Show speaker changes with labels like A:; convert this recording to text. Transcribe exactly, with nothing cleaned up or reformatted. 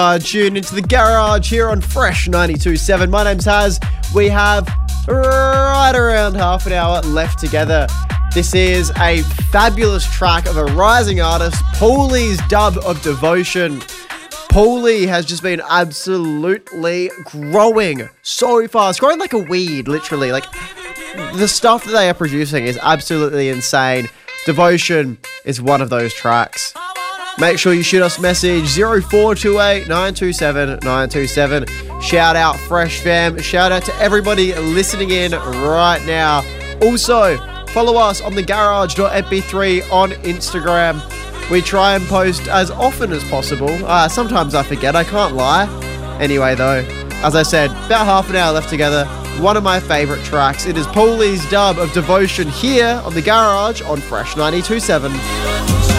A: Uh, tune into the garage here on Fresh ninety-two point seven. My name's Haz. We have right around half an hour left together. This is a fabulous track of a rising artist, Pauly's dub of Devotion. Pauly has just been absolutely growing so fast, growing like a weed, literally. Like, the stuff that they are producing is absolutely insane. Devotion is one of those tracks. Make sure you shoot us a message zero four two eight, nine two seven, nine two seven. Shout out Fresh Fam. Shout out to everybody listening in right now. Also, follow us on the garage dot M P three on Instagram. We try and post as often as possible. Uh, sometimes I forget, I can't lie. Anyway though, as I said, about half an hour left together. One of my favourite tracks. It is Pauly's dub of Devotion here on the garage on Fresh ninety-two point seven.